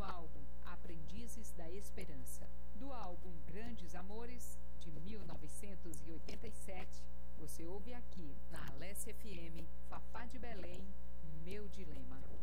álbum Aprendizes da Esperança. Do álbum Grandes Amores, de 1987, você ouve aqui na Alesse FM, Fafá de Belém, Meu Dilema.